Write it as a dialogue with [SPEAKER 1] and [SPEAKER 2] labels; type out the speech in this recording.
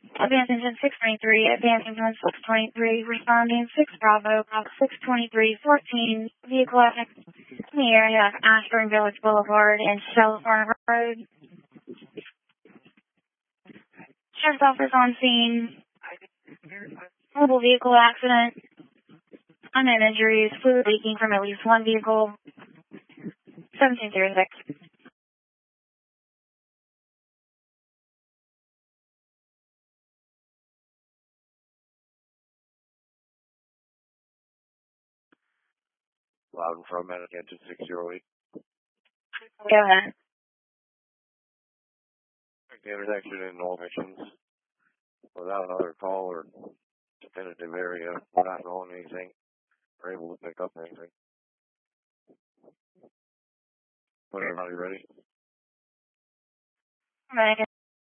[SPEAKER 1] Advance engine 623, advance engine 623, responding 6 Bravo, Bravo 623, 14, vehicle effect in the area of Ashburn Village Boulevard and California Road. Sheriff's office on scene, mobile vehicle accident, unknown injuries, fluid leaking from at least one vehicle, 1706.
[SPEAKER 2] Loud and from Manhattan 608.
[SPEAKER 1] Go ahead.
[SPEAKER 2] The intersection in all missions. Without another call or definitive area, we're not knowing anything. We're able to pick up anything. Whenever you're ready.
[SPEAKER 1] Right.